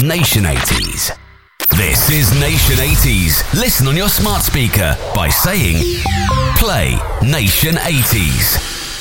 Nation 80s. This is Nation 80s. Listen on your smart speaker by saying, play Nation 80s.